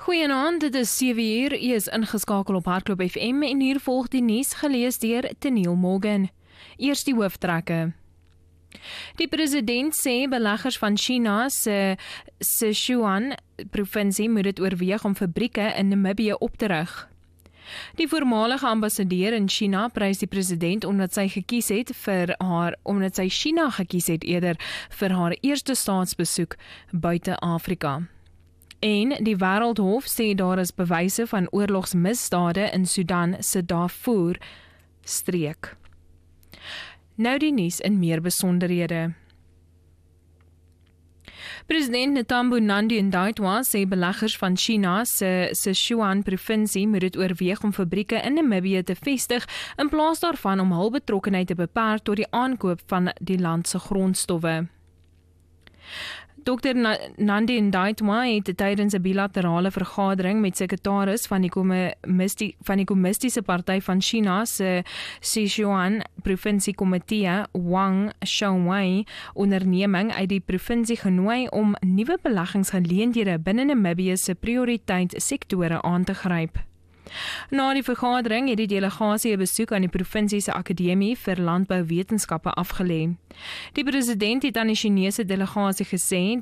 Goeienaand, dit is 7uur, u is ingeskakel op Hardloop FM en hier volg die nuus gelees deur Teniel Morgan. Eers die hooftrekke. Die president sê beleggers van China se Sichuan provinsie moet dit oorweeg om fabrieke in Namibië op te rig. Die voormalige ambassadeur in China prys die president omdat sy China gekies het eerder vir haar eerste staatsbesoek buite Afrika. En die Wêreldhof sê daar is bewyse van oorlogsmisdade in Sudan se Darfur streek. Nou die nuus in meer besonderhede. President Netambo Nandi-Ndaitwah sê beleggers van China se Sichuan provinsie moet dit oorweeg om fabrieke in Namibië te vestig in plaas daarvan om hul betrokkenheid te beperk tot die aankoop van die land se grondstowwe. Dr. Nandi-Ndaitwah het tydens 'n bilaterale vergadering met sekretaris van die Kommunistiese Party van China se Sichuan Provinsie Komitee Wang Shouwei onderneming uit die provinsie genooi om nuwe beleggingsgeleenthede binne Namibië se prioriteit sektore aan te gryp. Na die vergadering het die delegasie 'n besoek aan die provinsie se Akademie vir Landbouwetenskappe afgelê. Die president het aan die Chinese delegasie gesê